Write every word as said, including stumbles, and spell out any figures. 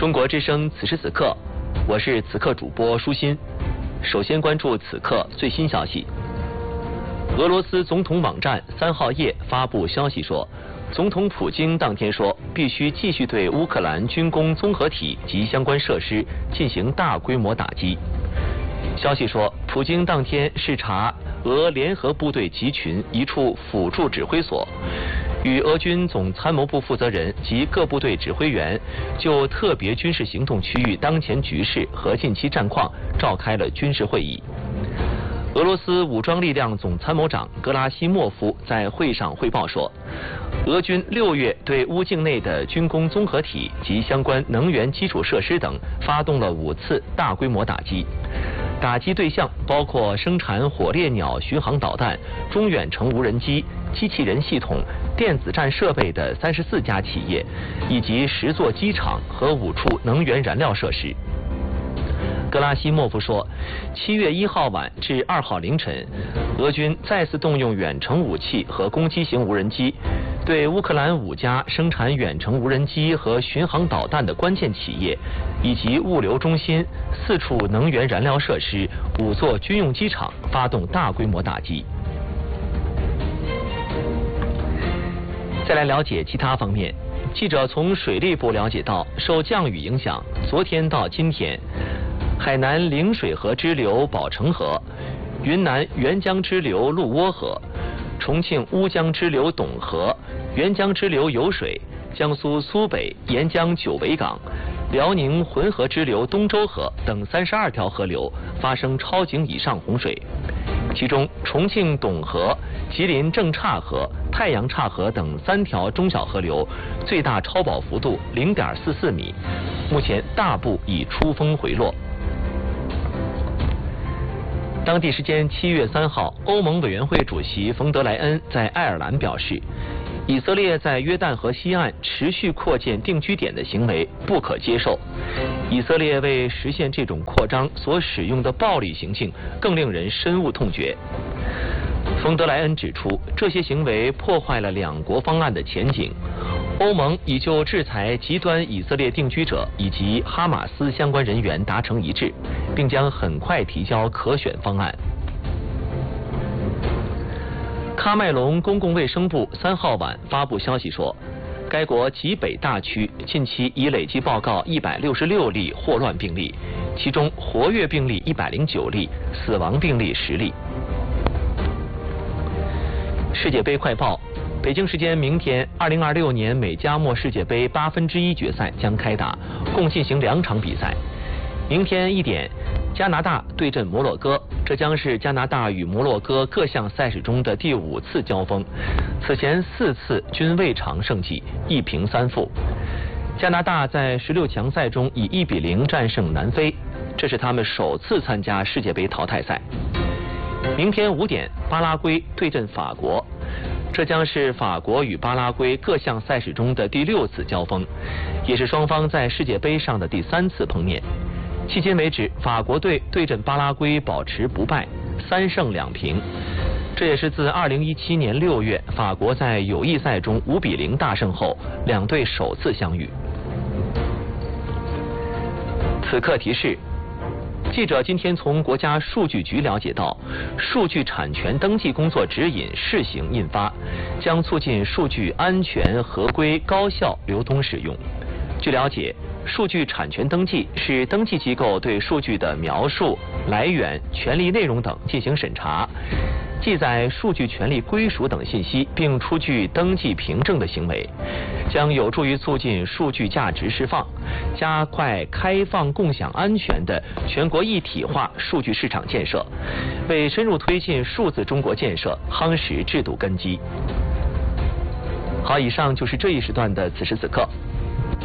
中国之声此时此刻，我是此刻主播舒心。首先关注此刻最新消息。俄罗斯总统网站三号夜发布消息说，总统普京当天说，必须继续对乌克兰军工综合体及相关设施进行大规模打击。消息说，普京当天视察俄联合部队集群一处辅助指挥所，与俄军总参谋部负责人及各部队指挥员就特别军事行动区域当前局势和近期战况召开了军事会议。俄罗斯武装力量总参谋长格拉西莫夫在会上汇报说，俄军六月对乌境内的军工综合体及相关能源基础设施等发动了五次大规模打击，打击对象包括生产火烈鸟巡航导弹、中远程无人机、机器人系统、电子战设备的三十四家企业，以及十座机场和五处能源燃料设施。格拉西莫夫说，七月一号晚至二号凌晨，俄军再次动用远程武器和攻击型无人机，对乌克兰五家生产远程无人机和巡航导弹的关键企业，以及物流中心、四处能源燃料设施、五座军用机场发动大规模打击。再来了解其他方面，记者从水利部了解到，受降雨影响，昨天到今天，海南陵水河支流宝成河、云南沅江支流鹿窝河、重庆乌江支流董河、沅江支流有水、江苏苏北沿江九尾港、辽宁浑河支流东周河等三十二条河流发生超警以上洪水，其中重庆董河、吉林正岔河、太阳岔河等三条中小河流最大超保幅度 零点四四米，目前大部已出峰回落。当地时间七月三号，欧盟委员会主席冯德莱恩在爱尔兰表示，以色列在约旦河西岸持续扩建定居点的行为不可接受。以色列为实现这种扩张所使用的暴力行径更令人深恶痛绝。冯德莱恩指出，这些行为破坏了两国方案的前景。欧盟已就制裁极端以色列定居者以及哈马斯相关人员达成一致，并将很快提交可选方案。喀麦隆公共卫生部三号晚发布消息说，该国极北大区近期已累计报告一百六十六例霍乱病例，其中活跃病例一百零九例，死亡病例十例。世界杯快报。北京时间明天，二零二六年美加墨世界杯八分之一决赛将开打，共进行两场比赛。明天一点，加拿大对阵摩洛哥，这将是加拿大与摩洛哥各项赛事中的第五次交锋，此前四次均未尝胜绩，一平三负。加拿大在十六强赛中以一比零战胜南非，这是他们首次参加世界杯淘汰赛。明天五点，巴拉圭对阵法国。这将是法国与巴拉圭各项赛事中的第六次交锋，也是双方在世界杯上的第三次碰面。迄今为止，法国队对阵巴拉圭保持不败，三胜两平。这也是自二零一七年六月法国在友谊赛中五比零大胜后，两队首次相遇。此刻提示。记者今天从国家数据局了解到，数据产权登记工作指引试行印发，将促进数据安全、合规、高效流通使用。据了解，数据产权登记是登记机构对数据的描述、来源、权利内容等进行审查，记载数据权利归属等信息，并出具登记凭证的行为，将有助于促进数据价值释放，加快开放、共享、安全的全国一体化数据市场建设，为深入推进数字中国建设夯实制度根基。好，以上就是这一时段的此时此刻。